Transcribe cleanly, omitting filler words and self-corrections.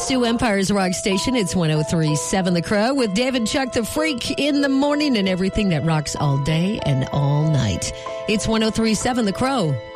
to Empire's Rock Station. It's 103.7 The Crow with David Chuck the Freak in the morning and everything that rocks all day and all night. It's 103.7 The Crow.